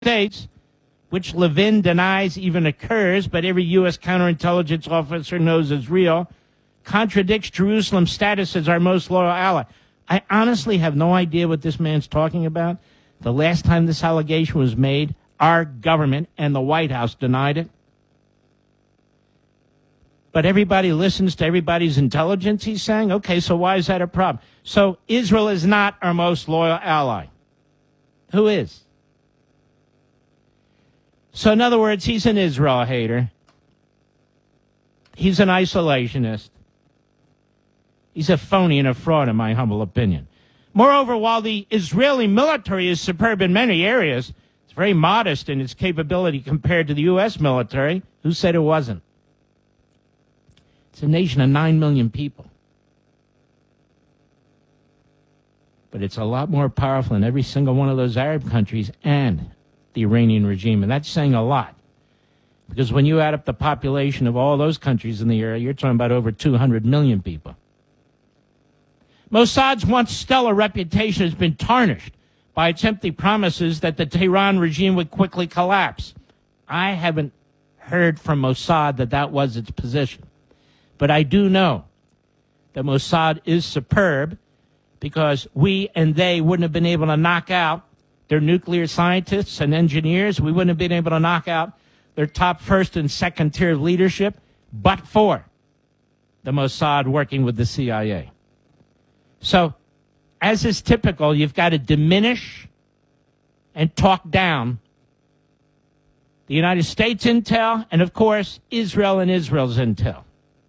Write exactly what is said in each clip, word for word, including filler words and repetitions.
States, which Levin denies even occurs, but every U S counterintelligence officer knows is real, contradicts Jerusalem's status as our most loyal ally. I honestly have no idea what this man's talking about. The last time this allegation was made, our government and the White House denied it. But everybody listens to everybody's intelligence, he's saying. Okay, so why is that a problem? So Israel is not our most loyal ally. Who is? So in other words, he's an Israel hater. He's an isolationist. He's a phony and a fraud, in my humble opinion. Moreover, while the Israeli military is superb in many areas, it's very modest in its capability compared to the U S military. Who said it wasn't? It's a nation of nine million people. But it's a lot more powerful than every single one of those Arab countries and the Iranian regime. And that's saying a lot. Because when you add up the population of all those countries in the area, you're talking about over two hundred million people. Mossad's once stellar reputation has been tarnished by its empty promises that the Tehran regime would quickly collapse. I haven't heard from Mossad that that was its position. But I do know that Mossad is superb because we and they wouldn't have been able to knock out their nuclear scientists and engineers. We wouldn't have been able to knock out their top first and second tier leadership, but for the Mossad working with the C I A. So, as is typical, you've got to diminish and talk down the United States intel and, of course, Israel and Israel's intel.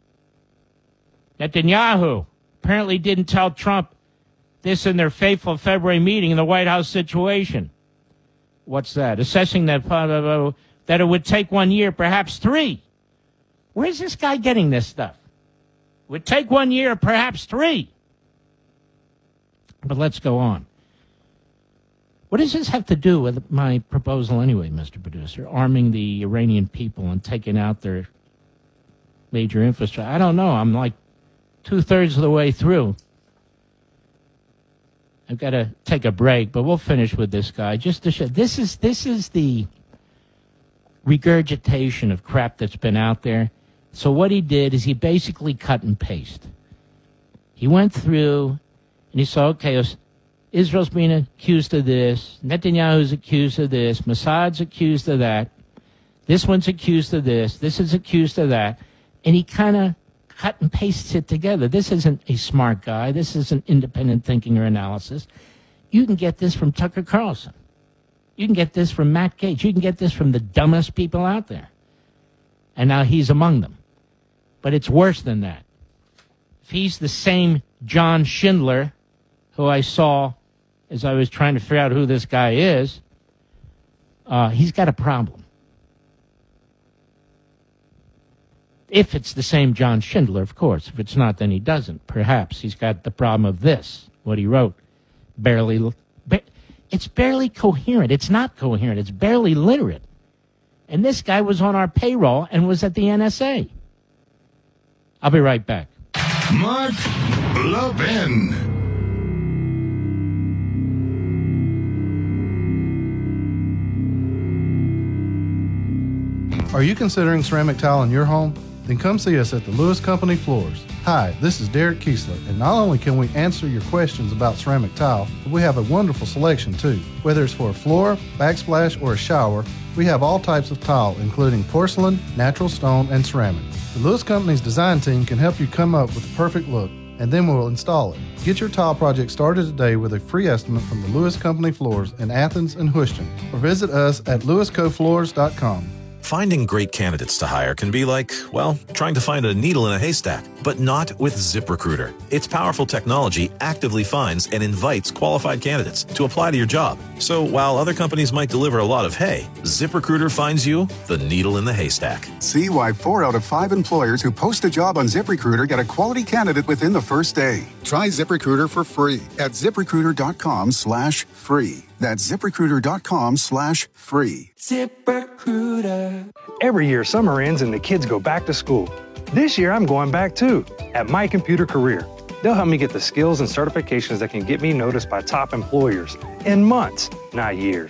Netanyahu apparently didn't tell Trump this in their fateful February meeting in the White House situation. What's that? Assessing that, uh, that it would take one year, perhaps three. Where's this guy getting this stuff? It would take one year, perhaps three. But let's go on. What does this have to do with my proposal anyway, Mister Producer? Arming the Iranian people and taking out their major infrastructure. I don't know. I'm like two-thirds of the way through. I've got to take a break, but we'll finish with this guy. Just to show, this is this is the regurgitation of crap that's been out there. So what he did is he basically cut and paste. He went through and he saw, okay, Israel's being accused of this, Netanyahu's accused of this, Mossad's accused of that, this one's accused of this, this is accused of that, and he kind of cut and pastes it together. This isn't a smart guy. This isn't independent thinking or analysis. You can get this from Tucker Carlson. You can get this from Matt Gaetz. You can get this from the dumbest people out there. And now he's among them. But it's worse than that. If he's the same John Schindler who I saw as I was trying to figure out who this guy is, uh, he's got a problem. If it's the same John Schindler, of course. If it's not, then he doesn't. Perhaps he's got the problem of this, what he wrote. Barely, it's barely coherent. It's not coherent. It's barely literate. And this guy was on our payroll and was at the N S A. I'll be right back. Mark Levin. Are you considering ceramic tile in your home? Then come see us at the Lewis Company Floors. Hi, this is Derek Kiesler, and not only can we answer your questions about ceramic tile, but we have a wonderful selection too. Whether it's for a floor, backsplash, or a shower, we have all types of tile, including porcelain, natural stone, and ceramic. The Lewis Company's design team can help you come up with the perfect look, and then we'll install it. Get your tile project started today with a free estimate from the Lewis Company Floors in Athens and Houston, or visit us at lewis co floors dot com. Finding great candidates to hire can be like, well, trying to find a needle in a haystack, but not with ZipRecruiter. Its powerful technology actively finds and invites qualified candidates to apply to your job. So while other companies might deliver a lot of hay, ZipRecruiter finds you the needle in the haystack. See why four out of five employers who post a job on ZipRecruiter get a quality candidate within the first day. Try ZipRecruiter for free at ZipRecruiter.com slash free. That's ZipRecruiter.com slash free. ZipRecruiter. Every year, summer ends and the kids go back to school. This year, I'm going back too, at My Computer Career. They'll help me get the skills and certifications that can get me noticed by top employers in months, not years.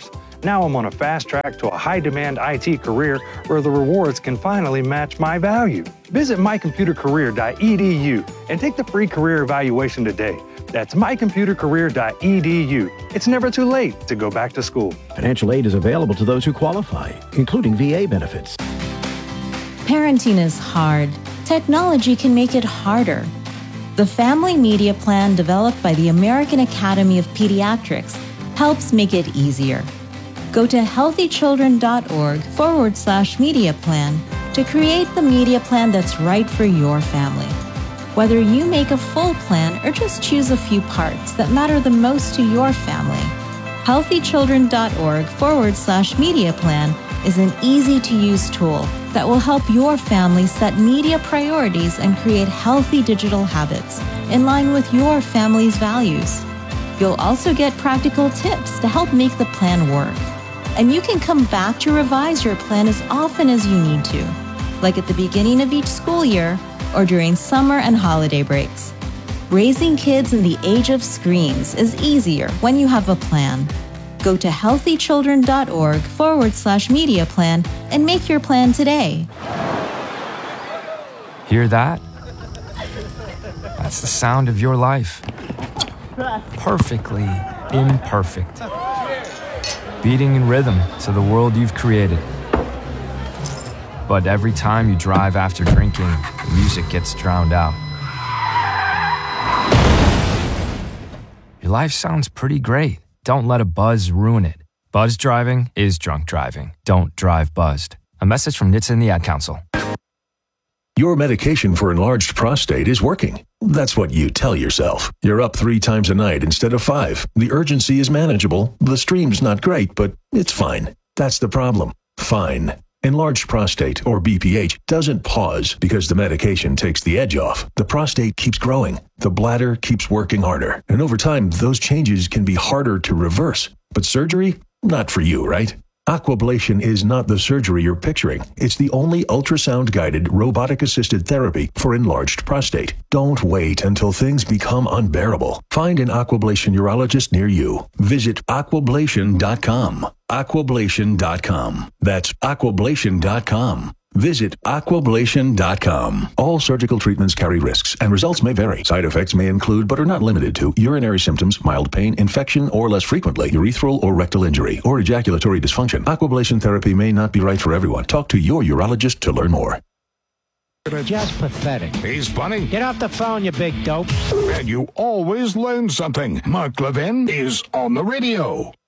Now I'm on a fast track to a high-demand I T career where the rewards can finally match my value. Visit my computer career dot e d u and take the free career evaluation today. That's my computer career dot e d u. It's never too late to go back to school. Financial aid is available to those who qualify, including V A benefits. Parenting is hard. Technology can make it harder. The Family Media Plan developed by the American Academy of Pediatrics helps make it easier. Go to healthychildren.org forward slash media plan to create the media plan that's right for your family. Whether you make a full plan or just choose a few parts that matter the most to your family, healthychildren.org forward slash media plan is an easy-to-use tool that will help your family set media priorities and create healthy digital habits in line with your family's values. You'll also get practical tips to help make the plan work. And you can come back to revise your plan as often as you need to, like at the beginning of each school year or during summer and holiday breaks. Raising kids in the age of screens is easier when you have a plan. Go to healthychildren.org forward slash media plan and make your plan today. Hear that? That's the sound of your life. Perfectly imperfect. Beating in rhythm to the world you've created. But every time you drive after drinking, the music gets drowned out. Your life sounds pretty great. Don't let a buzz ruin it. Buzz driving is drunk driving. Don't drive buzzed. A message from N H T S A and the Ad Council. Your medication for enlarged prostate is working. That's what you tell yourself. You're up three times a night instead of five. The urgency is manageable. The stream's not great, but it's fine. That's the problem. Fine. Enlarged prostate, or B P H, doesn't pause because the medication takes the edge off. The prostate keeps growing. The bladder keeps working harder. And over time, those changes can be harder to reverse. But surgery? Not for you, right? Aquablation is not the surgery you're picturing. It's the only ultrasound-guided, robotic-assisted therapy for enlarged prostate. Don't wait until things become unbearable. Find an Aquablation urologist near you. Visit aquablation dot com. aquablation dot com. That's aquablation dot com. Visit aquablation dot com. All surgical treatments carry risks, and results may vary. Side effects may include, but are not limited to, urinary symptoms, mild pain, infection, or less frequently, urethral or rectal injury, or ejaculatory dysfunction. Aquablation therapy may not be right for everyone. Talk to your urologist to learn more. Just pathetic. He's funny. Get off the phone, you big dope. And you always learn something. Mark Levin is on the radio.